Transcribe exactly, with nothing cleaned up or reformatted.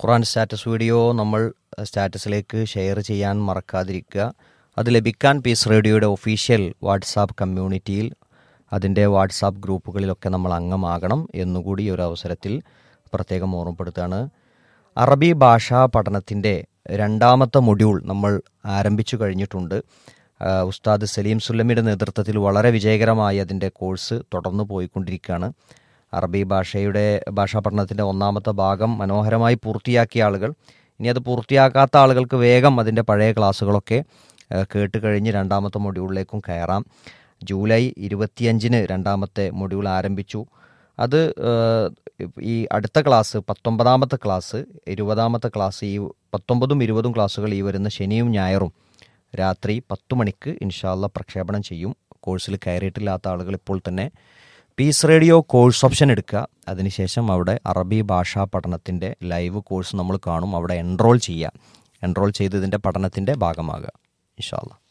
ഖുർആൻ status video നമ്മൾ സ്റ്റാറ്റസിലേക്ക് share ചെയ്യാൻ മറക്കാതിരിക്കുക. അത് ലഭിക്കാൻ പീസ് റേഡിയോയുടെ ഒഫീഷ്യൽ വാട്സാപ്പ് കമ്മ്യൂണിറ്റിയിൽ, അതിൻ്റെ വാട്സാപ്പ് ഗ്രൂപ്പുകളിലൊക്കെ നമ്മൾ അംഗമാകണം എന്നുകൂടി ഒരു അവസരത്തിൽ പ്രത്യേകം ഓർമ്മപ്പെടുത്തുകയാണ്. അറബി ഭാഷാ പഠനത്തിൻ്റെ രണ്ടാമത്തെ മൊഡ്യൂൾ നമ്മൾ ആരംഭിച്ചു കഴിഞ്ഞിട്ടുണ്ട്. ഉസ്താദ് സലീം സുല്ലമിയുടെ നേതൃത്വത്തിൽ വളരെ വിജയകരമായി അതിൻ്റെ കോഴ്സ് തുടർന്നു പോയിക്കൊണ്ടിരിക്കുകയാണ്. അറബി ഭാഷയുടെ ഭാഷാ പഠനത്തിൻ്റെ ഒന്നാമത്തെ ഭാഗം മനോഹരമായി പൂർത്തിയാക്കിയ ആളുകൾ, ഇനി അത് പൂർത്തിയാക്കാത്ത ആളുകൾക്ക് വേഗം അതിൻ്റെ പഴയ ക്ലാസ്സുകളൊക്കെ കേട്ട് കഴിഞ്ഞ് രണ്ടാമത്തെ മൊഡ്യൂളിലേക്കും കയറാം. ജൂലൈ ഇരുപത്തിയഞ്ചിന് രണ്ടാമത്തെ മൊഡ്യൂൾ ആരംഭിച്ചു. അത് ഈ അടുത്ത ക്ലാസ് പത്തൊമ്പതാമത്തെ ക്ലാസ് ഇരുപതാമത്തെ ക്ലാസ് ഈ പത്തൊമ്പതും ഇരുപതും ക്ലാസ്സുകൾ ഈ വരുന്ന ശനിയും ഞായറും രാത്രി പത്തു മണിക്ക് ഇൻഷാ അല്ലാഹ് പ്രക്ഷേപണം ചെയ്യും. കോഴ്സിൽ കയറിയിട്ടില്ലാത്ത ആളുകൾ ഇപ്പോൾ തന്നെ പീസ് റേഡിയോ കോഴ്സ് ഓപ്ഷൻ എടുക്കുക. അതിനുശേഷം അവിടെ അറബി ഭാഷാ പഠനത്തിൻ്റെ ലൈവ് കോഴ്സ് നമ്മൾ കാണും. അവിടെ എൻറോൾ ചെയ്യുക. എൻറോൾ ചെയ്ത് ഇതിൻ്റെ പഠനത്തിൻ്റെ ഭാഗമാകുക ഇൻഷാ അല്ലാഹ്.